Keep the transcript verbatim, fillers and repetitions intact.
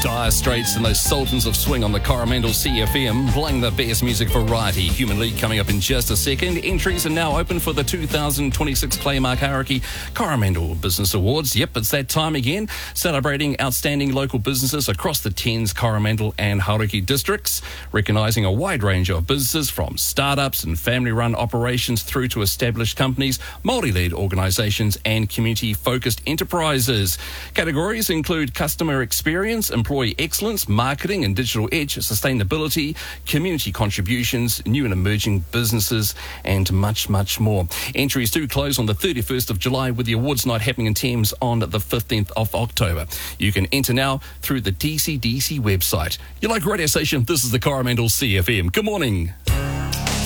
Dire Straits and those sultans of swing on the Coromandel C F M, playing the best music variety. Human League coming up in just a second. Entries are now open for the two thousand twenty-six Claymark Hauraki Coromandel Business Awards. Yep, it's that time again, celebrating outstanding local businesses across the Tens, Coromandel and Hauraki districts, recognising a wide range of businesses from startups and family-run operations through to established companies, Māori-led organisations and community-focused enterprises. Categories include customer experience, employee excellence, marketing and digital edge, sustainability, community contributions, new and emerging businesses, and much, much more. Entries do close on the thirty-first of July, with the awards night happening in Thames on the fifteenth of October. You can enter now through the D C D C website. You like radio station? This is the Coromandel C F M. Good morning.